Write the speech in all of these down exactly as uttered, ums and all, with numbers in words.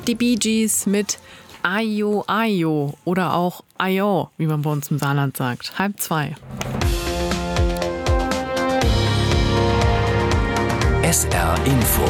Die Bee Gees mit Ayo Ayo oder auch Ayo, wie man bei uns im Saarland sagt. Halb zwei. S R Info.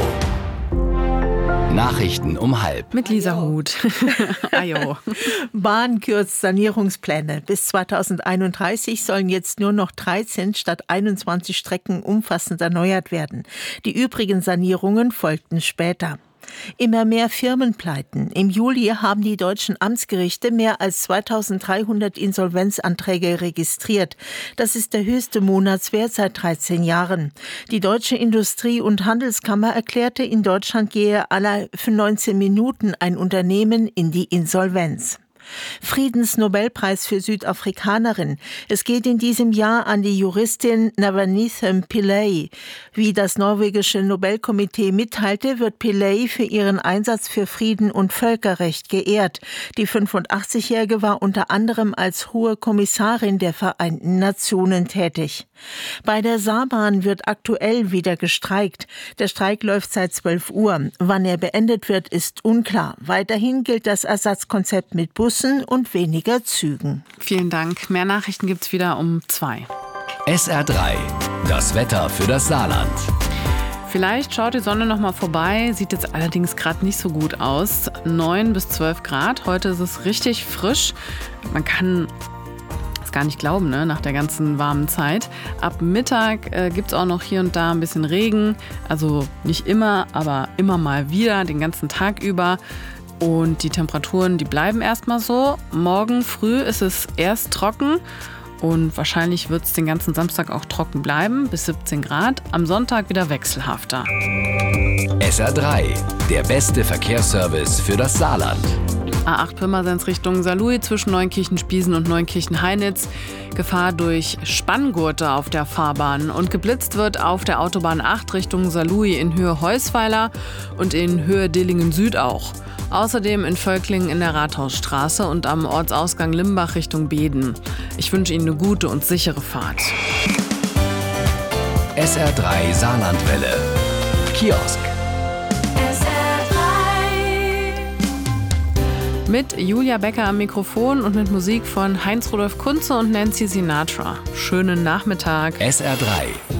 Nachrichten um halb. Mit Lisa Huth. Ayo. Bahn kürzt Sanierungspläne. Bis zweitausendeinunddreißig sollen jetzt nur noch dreizehn statt einundzwanzig Strecken umfassend erneuert werden. Die übrigen Sanierungen folgten später. Immer mehr Firmenpleiten. Im Juli haben die deutschen Amtsgerichte mehr als zweitausenddreihundert Insolvenzanträge registriert. Das ist der höchste Monatswert seit dreizehn Jahren. Die Deutsche Industrie- und Handelskammer erklärte, in Deutschland gehe alle neunzehn Minuten ein Unternehmen in die Insolvenz. Friedensnobelpreis für Südafrikanerin. Es geht in diesem Jahr an die Juristin Nabanganyitha Pillay. Wie das norwegische Nobelkomitee mitteilte, wird Pillay für ihren Einsatz für Frieden und Völkerrecht geehrt. Die fünfundachtzigjährige war unter anderem als Hohe Kommissarin der Vereinten Nationen tätig. Bei der Saarbahn wird aktuell wieder gestreikt. Der Streik läuft seit zwölf Uhr. Wann er beendet wird, ist unklar. Weiterhin gilt das Ersatzkonzept mit Bussen und weniger Zügen. Vielen Dank. Mehr Nachrichten gibt's wieder um zwei. S R drei. Das Wetter für das Saarland. Vielleicht schaut die Sonne noch mal vorbei, sieht jetzt allerdings gerade nicht so gut aus. neun bis zwölf Grad. Heute ist es richtig frisch. Man kann es gar nicht glauben, ne? Nach der ganzen warmen Zeit. Ab Mittag äh, gibt es auch noch hier und da ein bisschen Regen. Also nicht immer, aber immer mal wieder, den ganzen Tag über. Und die Temperaturen, die bleiben erstmal so. Morgen früh ist es erst trocken und wahrscheinlich wird es den ganzen Samstag auch trocken bleiben, bis siebzehn Grad. Am Sonntag wieder wechselhafter. S R drei, der beste Verkehrsservice für das Saarland. A acht Pirmasens Richtung Saarlouis zwischen Neunkirchen-Spiesen und Neunkirchen-Heinitz. Gefahr durch Spanngurte auf der Fahrbahn. Und geblitzt wird auf der Autobahn acht Richtung Saarlouis in Höhe Heusweiler und in Höhe Dillingen Süd auch. Außerdem in Völklingen in der Rathausstraße und am Ortsausgang Limbach Richtung Beeden. Ich wünsche Ihnen eine gute und sichere Fahrt. S R drei Saarlandwelle. Kiosk. Mit Julia Becker am Mikrofon und mit Musik von Heinz Rudolf Kunze und Nancy Sinatra. Schönen Nachmittag. S R drei.